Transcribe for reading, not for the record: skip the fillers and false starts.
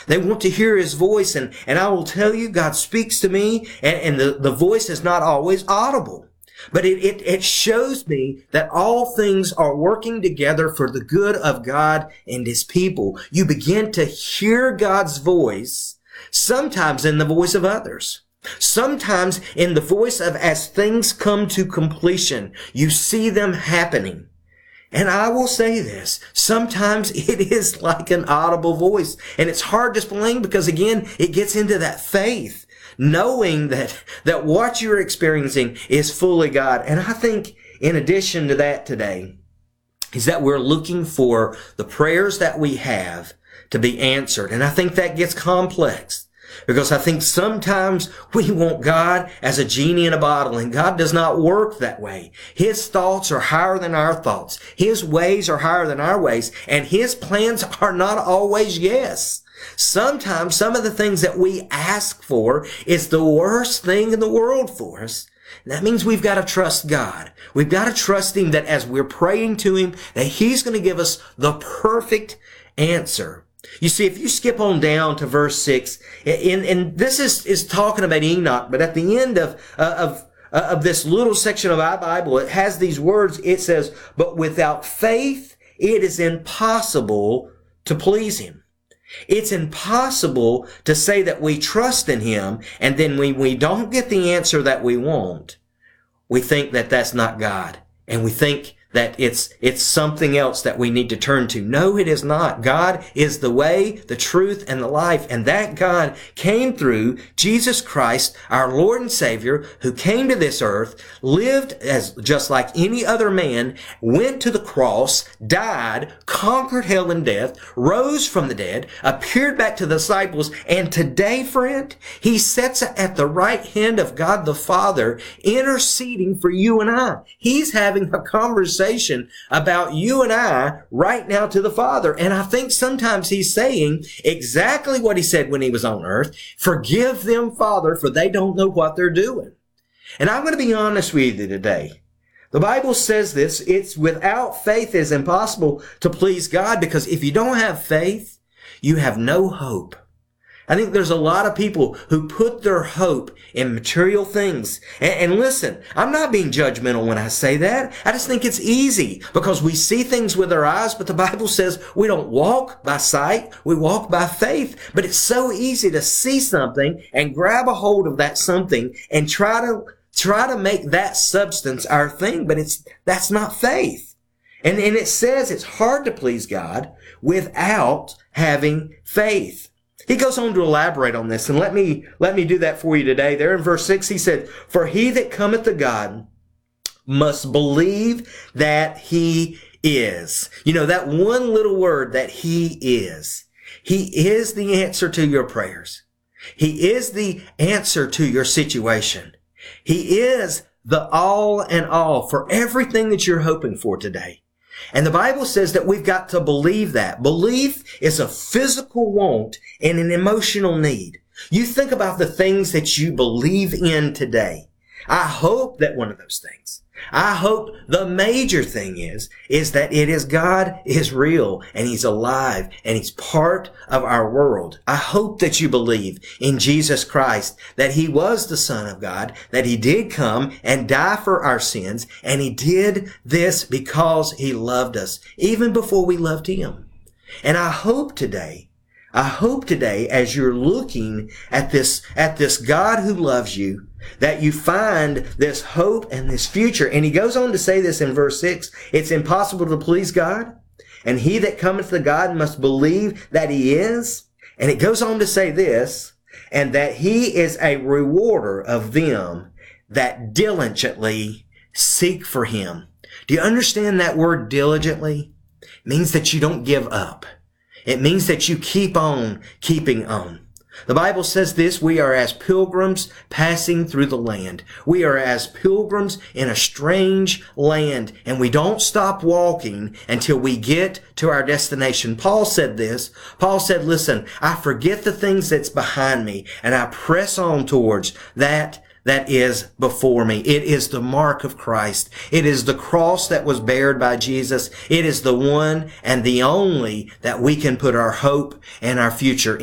They want to hear His voice. And I will tell you, God speaks to me, and the voice is not always audible. But it shows me that all things are working together for the good of God and His people. You begin to hear God's voice, sometimes in the voice of others. Sometimes in the voice of, as things come to completion, you see them happening. And I will say this, sometimes it is like an audible voice. And it's hard to explain because, again, it gets into that faith, knowing that what you're experiencing is fully God. And I think in addition to that today is that we're looking for the prayers that we have to be answered. And I think that gets complex. Because I think sometimes we want God as a genie in a bottle, and God does not work that way. His thoughts are higher than our thoughts. His ways are higher than our ways, and His plans are not always yes. Sometimes some of the things that we ask for is the worst thing in the world for us. And that means we've got to trust God. We've got to trust Him that as we're praying to Him, that He's going to give us the perfect answer. You see, if you skip on down to verse 6, and this is talking about Enoch, but at the end of this little section of our Bible, it has these words. It says, "But without faith, it is impossible to please Him." It's impossible to say that we trust in Him, and then when we don't get the answer that we want, we think that that's not God, and we think that it's something else that we need to turn to. No, it is not. God is the way, the truth, and the life. And that God came through Jesus Christ, our Lord and Savior, who came to this earth, lived as just like any other man, went to the cross, died, conquered hell and death, rose from the dead, appeared back to the disciples, and today, friend, He sits at the right hand of God the Father, interceding for you and I. He's having a conversation about you and I right now to the Father. And I think sometimes He's saying exactly what He said when He was on earth. Forgive them, Father, for they don't know what they're doing. And I'm going to be honest with you today. The Bible says this, it's without faith it is impossible to please God, because if you don't have faith, you have no hope. I think there's a lot of people who put their hope in material things. And listen, I'm not being judgmental when I say that. I just think it's easy because we see things with our eyes, but the Bible says we don't walk by sight, we walk by faith. But it's so easy to see something and grab a hold of that something and try to make that substance our thing, but that's not faith. And it says it's hard to please God without having faith. He goes on to elaborate on this, and let me do that for you today. There in verse 6, he said, "For he that cometh to God must believe that He is." You know, that one little word, that He is. He is the answer to your prayers. He is the answer to your situation. He is the all and all for everything that you're hoping for today. And the Bible says that we've got to believe that. Belief is a physical want and an emotional need. You think about the things that you believe in today. I hope that one of those things, I hope the major thing is that it is God is real and He's alive and He's part of our world. I hope that you believe in Jesus Christ, that He was the Son of God, that He did come and die for our sins, and He did this because He loved us, even before we loved Him. And I hope today, as you're looking at this God who loves you, that you find this hope and this future. And he goes on to say this in verse 6, it's impossible to please God, and he that cometh to God must believe that He is. And it goes on to say this, and that He is a rewarder of them that diligently seek for Him. Do you understand that word diligently? It means that you don't give up. It means that you keep on keeping on. The Bible says this, we are as pilgrims passing through the land. We are as pilgrims in a strange land, and we don't stop walking until we get to our destination. Paul said this. Paul said, listen, I forget the things that's behind me, and I press on towards that is before me. It is the mark of Christ. It is the cross that was bared by Jesus. It is the one and the only that we can put our hope and our future in.